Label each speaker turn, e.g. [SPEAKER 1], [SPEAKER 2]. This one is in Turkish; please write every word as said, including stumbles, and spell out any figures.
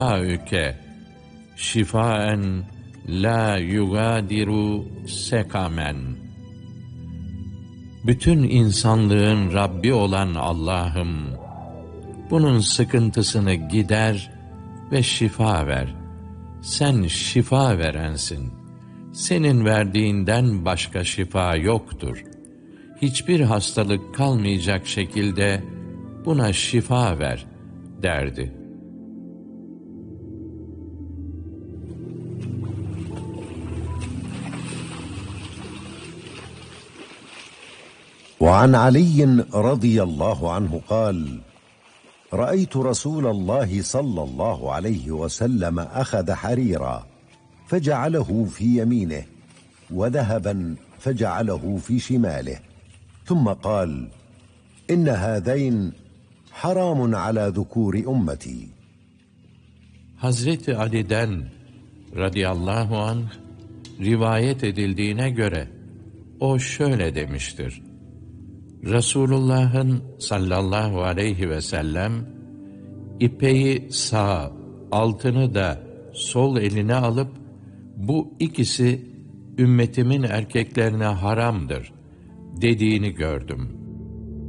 [SPEAKER 1] Şifaüke şifaen la yugadiru sekamen. Bütün insanlığın Rabbi olan Allah'ım, bunun sıkıntısını gider ve şifa ver. Sen şifa verensin. Senin verdiğinden başka şifa yoktur. Hiçbir hastalık kalmayacak şekilde buna şifa ver derdi.
[SPEAKER 2] وعن علي رضي الله عنه قال: رأيت رسول الله صلى الله عليه وسلم أخذ حريرا فجعله في يمينه وذهبا فجعله في شماله ثم قال: إن هذين حرام على ذكور أمتي.
[SPEAKER 1] Hazreti Ali'den radıyallahu anh rivayet edildiğine göre o şöyle demiştir: Resulullah'ın sallallahu aleyhi ve sellem ipeyi sağ, altını da sol eline alıp bu ikisi ümmetimin erkeklerine haramdır dediğini gördüm.